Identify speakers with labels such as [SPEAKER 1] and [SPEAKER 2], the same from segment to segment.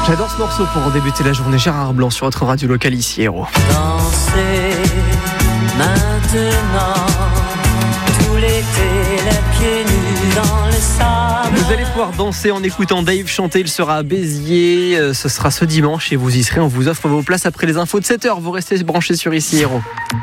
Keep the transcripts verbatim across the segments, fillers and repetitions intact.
[SPEAKER 1] J'adore ce morceau pour en débuter la journée. Gérard Blanc sur votre radio locale ici, Héros.
[SPEAKER 2] Danser maintenant, tout l'été, les pieds nus dans le sable.
[SPEAKER 1] Vous allez pouvoir danser en écoutant Dave chanter. Il sera à Béziers. Ce sera ce dimanche et vous y serez. On vous offre vos places après les infos de sept heures. Vous restez branchés sur ici, Héros.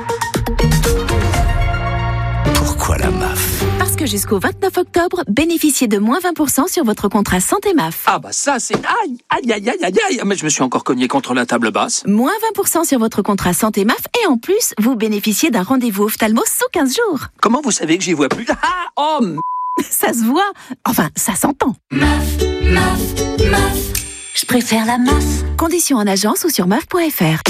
[SPEAKER 3] Pourquoi la M A F ?
[SPEAKER 4] Parce que jusqu'au vingt-neuf octobre, bénéficiez de moins vingt pour cent sur votre contrat santé M A F.
[SPEAKER 5] Ah bah ça c'est... Aïe, aïe, aïe, aïe, aïe, aïe. Mais je me suis encore cogné contre la table basse.
[SPEAKER 4] Moins vingt pour cent sur votre contrat santé M A F et en plus, vous bénéficiez d'un rendez-vous ophtalmo sous quinze jours.
[SPEAKER 5] Comment vous savez que j'y vois plus? Ah, oh m...
[SPEAKER 4] Ça se voit. Enfin, ça s'entend.
[SPEAKER 2] M A F, M A F, M A F. Je préfère la M A F.
[SPEAKER 4] Conditions en agence ou sur M A F point F R.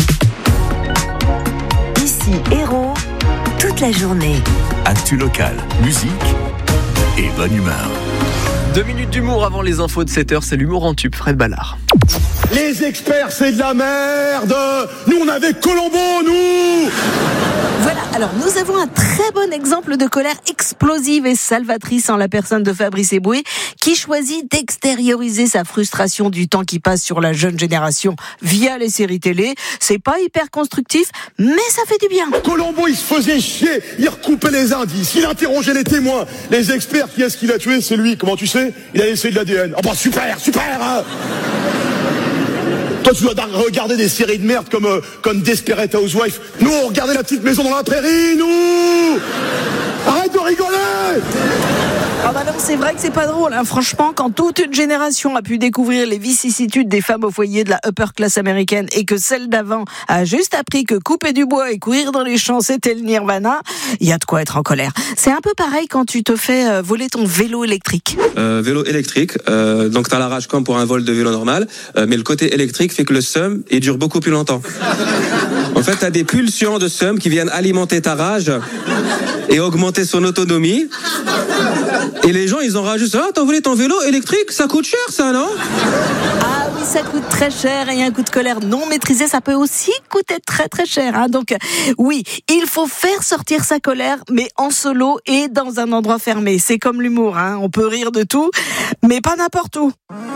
[SPEAKER 6] Ici, Héros, toute la journée.
[SPEAKER 3] Actu locale, musique et bonne humeur.
[SPEAKER 1] Deux minutes d'humour avant les infos de sept heures, c'est l'humour en tube, Fred Ballard.
[SPEAKER 7] Les experts, c'est de la merde. Nous, on avait Colombo, nous.
[SPEAKER 8] Voilà, alors nous avons un très bon exemple de colère explosive et salvatrice en la personne de Fabrice Eboué, qui choisit d'extérioriser sa frustration du temps qui passe sur la jeune génération via les séries télé. C'est pas hyper constructif, mais ça fait du bien.
[SPEAKER 7] Colombo, il se faisait chier, il recoupait les indices, il interrogeait les témoins. Les experts, qui est-ce qu'il a tué? C'est lui. Comment tu sais? Il a laissé de l'A D N. Ah bah super, super hein. Toi, tu dois regarder des séries de merde comme, euh, comme Desperate Housewives. Nous, on regardait La Petite Maison dans la Prairie, nous. Arrête de rigoler.
[SPEAKER 8] Ah bah non, c'est vrai que c'est pas drôle, hein. Franchement, quand toute une génération a pu découvrir les vicissitudes des femmes au foyer de la upper class américaine et que celle d'avant a juste appris que couper du bois et courir dans les champs, c'était le nirvana, il y a de quoi être en colère. C'est un peu pareil quand tu te fais voler ton vélo électrique.
[SPEAKER 9] Euh, vélo électrique, euh, donc t'as la rage comme pour un vol de vélo normal, euh, mais le côté électrique fait que le seum, il dure beaucoup plus longtemps. En fait, t'as des pulsions de seum qui viennent alimenter ta rage et augmenter son autonomie. Et les gens, ils en rajoutent. Ah, t'as volé ton vélo électrique? Ça coûte cher, ça, non?
[SPEAKER 8] Ah oui, ça coûte très cher et un coup de colère non maîtrisé, ça peut aussi coûter très très cher. Hein. Donc oui, il faut faire sortir sa colère, mais en solo et dans un endroit fermé. C'est comme l'humour, hein. On peut rire de tout, mais pas n'importe où.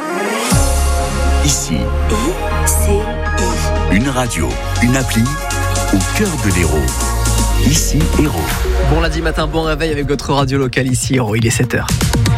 [SPEAKER 3] Ici,
[SPEAKER 6] I C I.
[SPEAKER 3] une radio, une appli au cœur de l'Hérault. Ici, Héros.
[SPEAKER 1] Bon lundi matin, bon réveil avec votre radio locale ici, Héros, il est sept heures.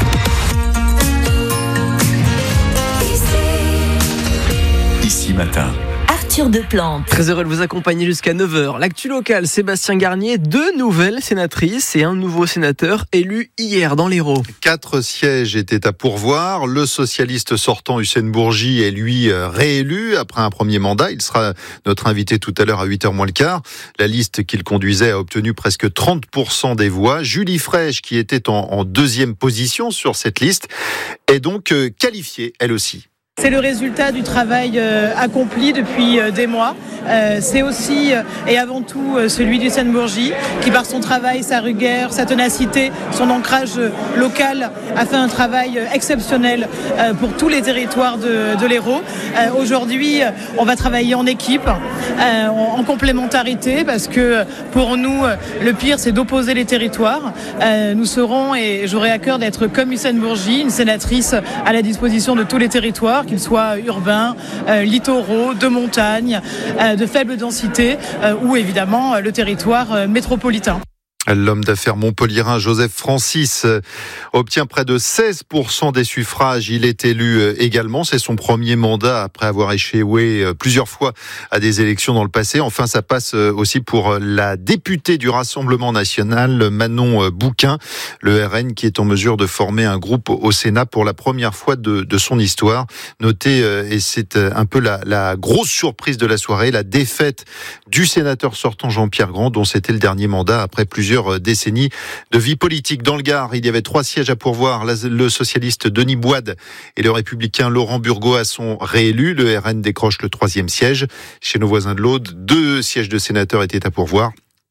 [SPEAKER 3] Ici matin.
[SPEAKER 6] Arthur Deplante.
[SPEAKER 1] Très heureux de vous accompagner jusqu'à neuf heures. L'actu locale, Sébastien Garnier, deux nouvelles sénatrices et un nouveau sénateur élu hier dans l'Hérault.
[SPEAKER 10] Quatre sièges étaient à pourvoir. Le socialiste sortant Hussein Bourgi est lui réélu après un premier mandat. Il sera notre invité tout à l'heure à huit heures moins le quart. La liste qu'il conduisait a obtenu presque trente pour cent des voix. Julie Frèche, qui était en, en deuxième position sur cette liste, est donc qualifiée elle aussi.
[SPEAKER 11] C'est le résultat du travail euh, accompli depuis euh, des mois. Euh, c'est aussi euh, et avant tout euh, celui d'Hussein Bourgi qui, par son travail, sa rigueur, sa ténacité, son ancrage euh, local, a fait un travail euh, exceptionnel euh, pour tous les territoires de, de l'Hérault. Euh, aujourd'hui, euh, on va travailler en équipe, euh, en, en complémentarité, parce que pour nous, euh, le pire, c'est d'opposer les territoires. Euh, nous serons, et j'aurai à cœur d'être comme Hussein Bourgi, une sénatrice à la disposition de tous les territoires, qu'ils soient urbains, euh, littoraux, de montagne, euh, de faible densité euh, ou évidemment euh, le territoire euh, métropolitain.
[SPEAKER 10] L'homme d'affaires montpelliérain Joseph Francis obtient près de seize pour cent des suffrages. Il est élu également. C'est son premier mandat après avoir échoué plusieurs fois à des élections dans le passé. Enfin, ça passe aussi pour la députée du Rassemblement national, Manon Bouquin, le R N qui est en mesure de former un groupe au Sénat pour la première fois de, de son histoire. Notez, et c'est un peu la, la grosse surprise de la soirée, la défaite du sénateur sortant Jean-Pierre Grand, dont c'était le dernier mandat après plusieurs décennies de vie politique. Dans le Gard, il y avait trois sièges à pourvoir. Le socialiste Denis Boide et le républicain Laurent Burgoa sont réélus. Le R N décroche le troisième siège. Chez nos voisins de l'Aude, deux sièges de sénateurs étaient à pourvoir.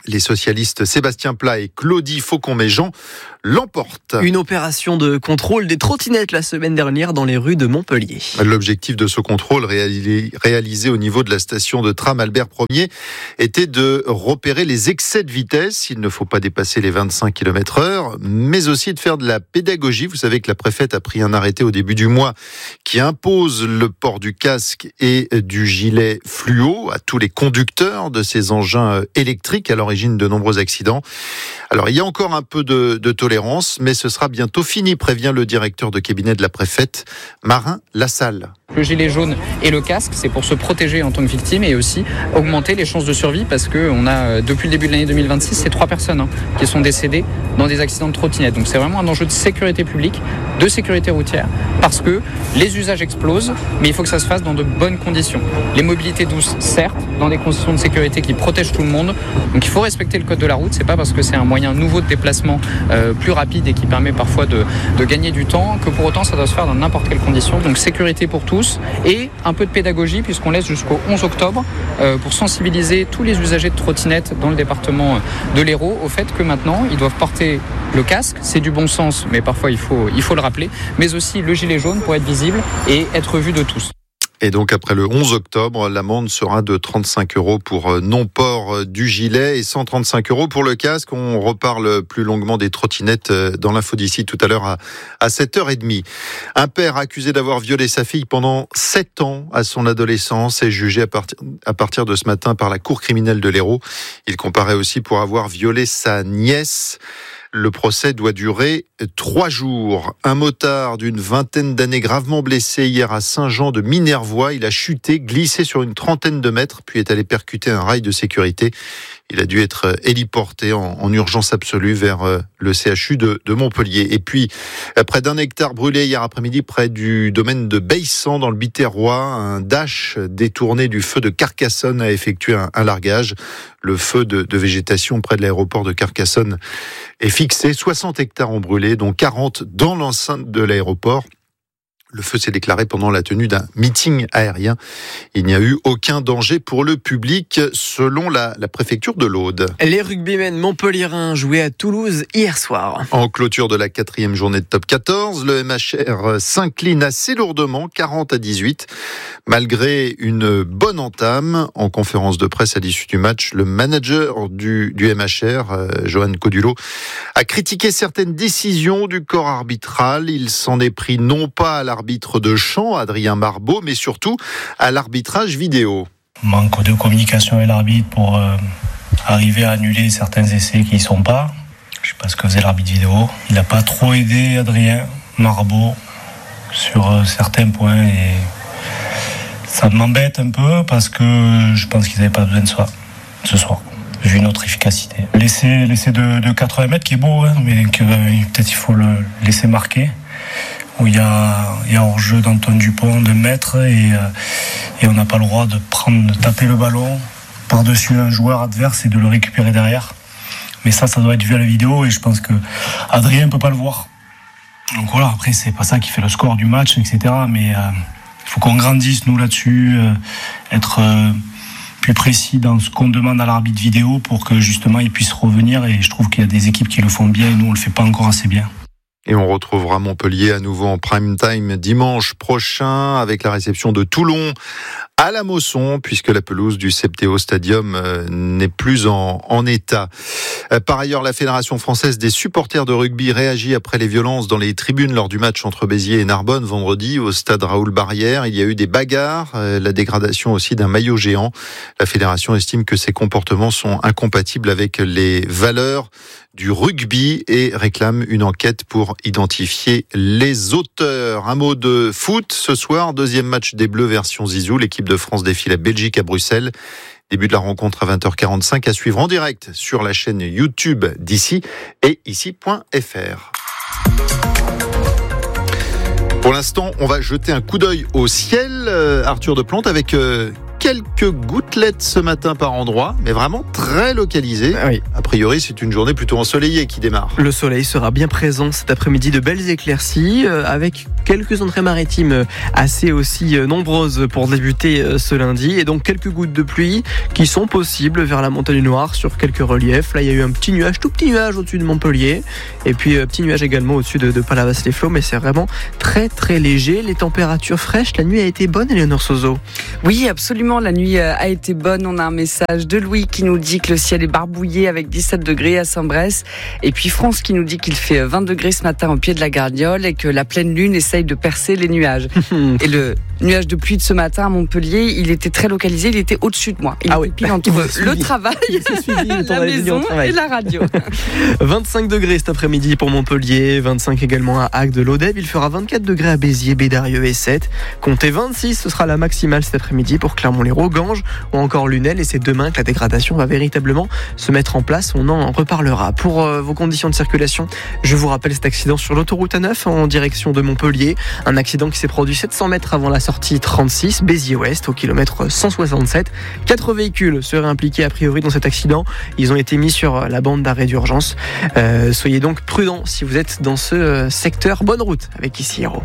[SPEAKER 10] les socialistes Sébastien Pla et Claudie Faucon-Méjean l'emportent.
[SPEAKER 1] Une opération de contrôle des trottinettes la semaine dernière dans les rues de Montpellier.
[SPEAKER 10] L'objectif de ce contrôle réalisé, réalisé au niveau de la station de tram Albert Ier était de repérer les excès de vitesse. Il ne faut pas dépasser les vingt-cinq kilomètres heure, mais aussi de faire de la pédagogie. Vous savez que la préfète a pris un arrêté au début du mois qui impose le port du casque et du gilet fluo à tous les conducteurs de ces engins électriques à l'origine de nombreux accidents. Alors, il y a encore un peu de, de tolérance, mais ce sera bientôt fini, prévient le directeur de cabinet de la préfète, Marin Lassalle.
[SPEAKER 12] Le gilet jaune et le casque, c'est pour se protéger en tant que victime et aussi augmenter les chances de survie parce que on a, depuis le début de l'année deux mille vingt-six, c'est trois personnes hein, qui sont décédées dans des accidents de trottinette. Donc c'est vraiment un enjeu de sécurité publique, de sécurité routière, parce que les usages explosent, mais il faut que ça se fasse dans de bonnes conditions. Les mobilités douces, certes, dans des conditions de sécurité qui protègent tout le monde. Donc il faut respecter le code de la route. C'est pas parce que c'est un moyen nouveau de déplacement euh, plus rapide et qui permet parfois de, de gagner du temps que pour autant ça doit se faire dans n'importe quelle condition. Donc sécurité pour tous. Et un peu de pédagogie puisqu'on laisse jusqu'au onze octobre euh, pour sensibiliser tous les usagers de trottinettes dans le département de l'Hérault au fait que maintenant ils doivent porter le casque, c'est du bon sens mais parfois il faut, il faut le rappeler, mais aussi le gilet jaune pour être visible et être vu de tous.
[SPEAKER 10] Et donc après le onze octobre, l'amende sera de trente-cinq euros pour non-port du gilet et cent trente-cinq euros pour le casque. On reparle plus longuement des trottinettes dans l'info d'ici tout à l'heure à, à sept heures trente. Un père accusé d'avoir violé sa fille pendant sept ans à son adolescence est jugé à partir, à partir de ce matin par la cour criminelle de l'Hérault. Il comparaît aussi pour avoir violé sa nièce. Le procès doit durer trois jours. Un motard d'une vingtaine d'années gravement blessé hier à Saint-Jean-de-Minervois. Il a chuté, glissé sur une trentaine de mètres, puis est allé percuter un rail de sécurité. Il a dû être héliporté en, en urgence absolue vers le C H U de, de Montpellier. Et puis, près d'un hectare brûlé hier après-midi près du domaine de Baissan dans le Biterrois, un Dash détourné du feu de Carcassonne a effectué un, un largage. Le feu de, de végétation près de l'aéroport de Carcassonne est fixé. soixante hectares ont brûlé, dont quarante dans l'enceinte de l'aéroport. Le feu s'est déclaré pendant la tenue d'un meeting aérien. Il n'y a eu aucun danger pour le public, selon la, la préfecture de l'Aude.
[SPEAKER 1] Les rugbymen montpelliérains jouaient à Toulouse hier soir.
[SPEAKER 10] En clôture de la quatrième journée de top quatorze, le M H R s'incline assez lourdement, quarante à dix-huit. Malgré une bonne entame, en conférence de presse à l'issue du match, le manager du, du M H R, euh, Johan Codulo, a critiqué certaines décisions du corps arbitral. Il s'en est pris non pas à l'arbitre de champ, Adrien Marbeau, mais surtout à l'arbitrage vidéo.
[SPEAKER 13] Manque de communication avec l'arbitre pour euh, arriver à annuler certains essais qui ne sont pas. Je ne sais pas ce que faisait l'arbitre vidéo. Il n'a pas trop aidé Adrien Marbeau sur euh, certains points et ça m'embête un peu parce que je pense qu'ils n'avaient pas besoin de ça ce soir, vu notre efficacité. L'essai, l'essai de, de quatre-vingts mètres qui est beau, hein, mais que, peut-être il faut le laisser marquer. Où il y a, il y a hors-jeu d'Antoine Dupont de mètres et, et on n'a pas le droit de prendre, de taper le ballon par-dessus un joueur adverse et de le récupérer derrière. Mais ça, ça doit être vu à la vidéo et je pense que Adrien ne peut pas le voir. Donc voilà, après c'est pas ça qui fait le score du match, et cetera. Mais euh, il faut qu'on grandisse nous là-dessus, euh, être euh, plus précis dans ce qu'on demande à l'arbitre vidéo pour que justement il puisse revenir. Et je trouve qu'il y a des équipes qui le font bien et nous on le fait pas encore assez bien.
[SPEAKER 10] Et on retrouvera Montpellier à nouveau en prime time dimanche prochain avec la réception de Toulon à la Mosson, puisque la pelouse du Septéo Stadium n'est plus en, en état. Par ailleurs, la Fédération française des supporters de rugby réagit après les violences dans les tribunes lors du match entre Béziers et Narbonne vendredi au stade Raoul Barrière. Il y a eu des bagarres, la dégradation aussi d'un maillot géant. La Fédération estime que ces comportements sont incompatibles avec les valeurs du rugby et réclame une enquête pour identifier les auteurs. Un mot de foot ce soir, deuxième match des Bleus version Zizou. L'équipe de France défie la Belgique à Bruxelles. Début de la rencontre à vingt heures quarante-cinq à suivre en direct sur la chaîne YouTube d'Ici et ici point F R. Pour l'instant, on va jeter un coup d'œil au ciel, euh, Arthur de Plante, avec euh, quelques gouttelettes ce matin par endroit, mais vraiment très localisées.
[SPEAKER 1] Ah oui.
[SPEAKER 10] A priori, c'est une journée plutôt ensoleillée qui démarre.
[SPEAKER 1] Le soleil sera bien présent cet après-midi, de belles éclaircies, euh, avec Quelques entrées maritimes assez aussi nombreuses pour débuter ce lundi. Et donc quelques gouttes de pluie qui sont possibles vers la montagne Noire sur quelques reliefs. Là, il y a eu un petit nuage, tout petit nuage au-dessus de Montpellier. Et puis, petit nuage également au-dessus de, de Palavas-les-Flots. Mais c'est vraiment très, très léger. Les températures fraîches, la nuit a été bonne, Éléonore Sozo?
[SPEAKER 14] Oui, absolument. La nuit a été bonne. On a un message de Louis qui nous dit que le ciel est barbouillé avec dix-sept degrés à Saint-Bresse. Et puis France qui nous dit qu'il fait vingt degrés ce matin au pied de la Gardiole et que la pleine lune essaye de percer les nuages. Et le nuage de pluie de ce matin à Montpellier, il était très localisé. Il était au-dessus de moi. Il
[SPEAKER 1] ah
[SPEAKER 14] était
[SPEAKER 1] oui.
[SPEAKER 14] pile entre le travail,
[SPEAKER 1] suivi,
[SPEAKER 14] la maison et la radio.
[SPEAKER 1] vingt-cinq degrés cet après-midi pour Montpellier, vingt-cinq également à Agde-Lodève. Il fera vingt-quatre degrés à Béziers, Bédarieux et Sète. Comptez vingt-six, ce sera la maximale cet après-midi pour Clermont-Lérault, Ganges ou encore Lunel. Et c'est demain que la dégradation va véritablement se mettre en place. On en reparlera. Pour euh, vos conditions de circulation, je vous rappelle cet accident sur l'autoroute A neuf en direction de Montpellier. Un accident qui s'est produit sept cents mètres avant la sortie trente-six, Béziers-Ouest, au kilomètre cent soixante-sept. Quatre véhicules seraient impliqués a priori dans cet accident. Ils ont été mis sur la bande d'arrêt d'urgence. Euh, soyez donc prudents si vous êtes dans ce secteur. Bonne route avec Ici Héros.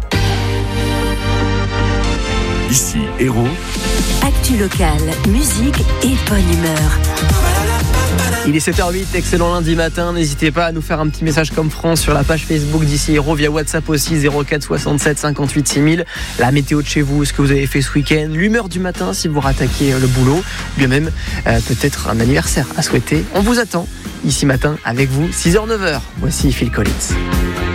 [SPEAKER 3] Ici Héros.
[SPEAKER 6] Actu locale, musique et bonne humeur.
[SPEAKER 1] Il est sept heures huit, excellent lundi matin. N'hésitez pas à nous faire un petit message comme France sur la page Facebook d'Ici Héros, via WhatsApp aussi, zéro quatre soixante-sept cinquante-huit six mille. La météo de chez vous, ce que vous avez fait ce week-end, l'humeur du matin si vous rattaquez le boulot, bien même euh, peut-être un anniversaire à souhaiter. On vous attend ici matin avec vous, six heures neuf heures. Voici Phil Collins.